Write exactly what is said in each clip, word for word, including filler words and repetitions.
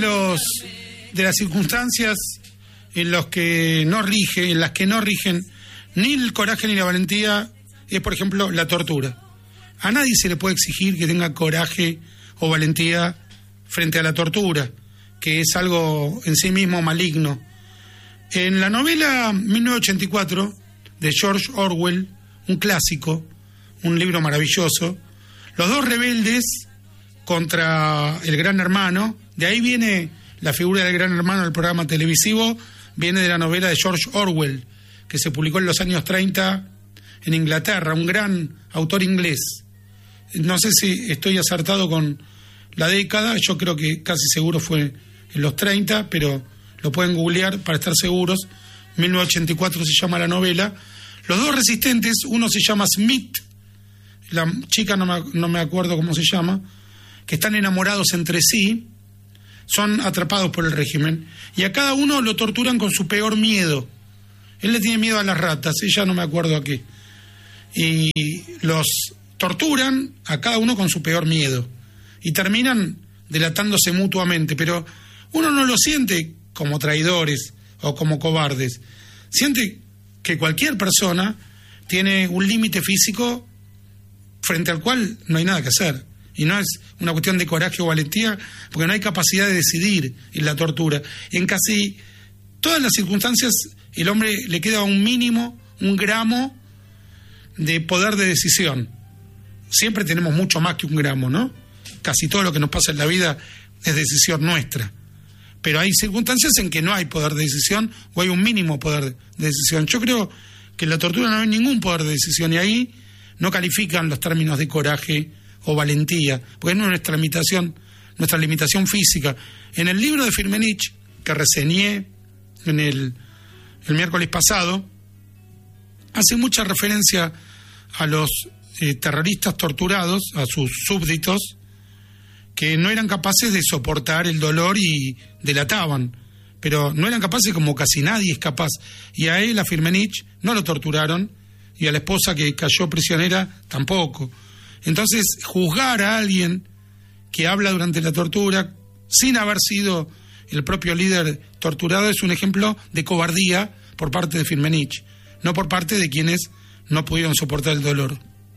los de las circunstancias en los que no rige, en las que no rigen ni el coraje ni la valentía, es por ejemplo la tortura. A nadie se le puede exigir que tenga coraje o valentía frente a la tortura, que es algo en sí mismo maligno. En la novela mil novecientos ochenta y cuatro de George Orwell, un clásico, un libro maravilloso, los dos rebeldes contra el Gran Hermano, de ahí viene la figura del Gran Hermano del programa televisivo, viene de la novela de George Orwell, que se publicó en los años treinta en Inglaterra, un gran autor inglés. No sé si estoy acertado con la década, yo creo que casi seguro fue en los treinta, pero lo pueden googlear para estar seguros. mil novecientos ochenta y cuatro se llama la novela. Los dos resistentes, uno se llama Smith, la chica no me, no me acuerdo cómo se llama, que están enamorados entre sí, son atrapados por el régimen, y a cada uno lo torturan con su peor miedo. Él le tiene miedo a las ratas, ella no me acuerdo a qué. Y los torturan a cada uno con su peor miedo. Y terminan delatándose mutuamente, pero uno no lo siente como traidores o como cobardes. Siente que cualquier persona tiene un límite físico frente al cual no hay nada que hacer. Y no es una cuestión de coraje o valentía, porque no hay capacidad de decidir en la tortura. En casi todas las circunstancias el hombre le queda un mínimo, un gramo de poder de decisión. Siempre tenemos mucho más que un gramo, ¿no? Casi todo lo que nos pasa en la vida es decisión nuestra. Pero hay circunstancias en que no hay poder de decisión o hay un mínimo poder de decisión. Yo creo que en la tortura no hay ningún poder de decisión y ahí no califican los términos de coraje o valentía, porque no es nuestra limitación, nuestra limitación física. En el libro de Firmenich, que reseñé en el, el miércoles pasado, hace mucha referencia a los eh, terroristas torturados, a sus súbditos, que no eran capaces de soportar el dolor y delataban, pero no eran capaces como casi nadie es capaz. Y a él, a Firmenich, no lo torturaron, y a la esposa que cayó prisionera tampoco. Entonces, juzgar a alguien que habla durante la tortura sin haber sido el propio líder torturado es un ejemplo de cobardía por parte de Firmenich, no por parte de quienes no pudieron soportar el dolor.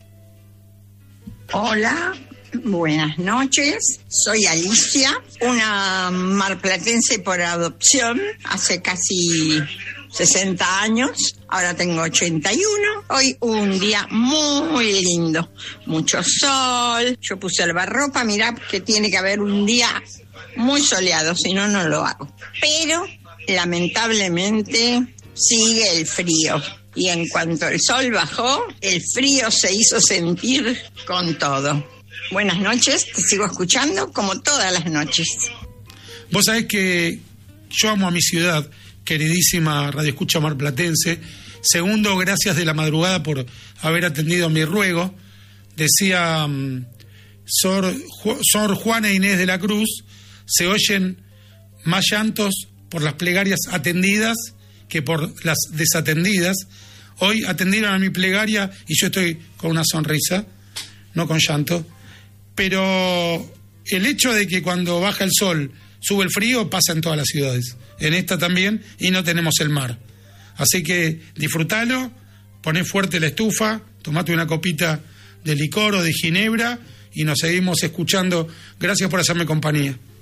Hola, buenas noches. Soy Alicia, una marplatense por adopción, hace casi sesenta años, ahora tengo ochenta y uno. Hoy un día muy lindo, mucho sol, yo puse el lavarropa, mirá que tiene que haber un día muy soleado, si no, no lo hago. Pero, lamentablemente, sigue el frío. Y en cuanto el sol bajó, el frío se hizo sentir con todo. Buenas noches, te sigo escuchando como todas las noches. Vos sabés que yo amo a mi ciudad, queridísima radioescucha marplatense. Segundo, gracias de la madrugada por haber atendido mi ruego. Decía um, Sor, Ju, Sor Juana Inés de la Cruz, se oyen más llantos por las plegarias atendidas que por las desatendidas. Hoy atendieron a mi plegaria y yo estoy con una sonrisa, no con llanto. Pero el hecho de que cuando baja el sol sube el frío pasa en todas las ciudades, en esta también, y no tenemos el mar. Así que disfrutalo, poné fuerte la estufa, tomate una copita de licor o de ginebra y nos seguimos escuchando. Gracias por hacerme compañía.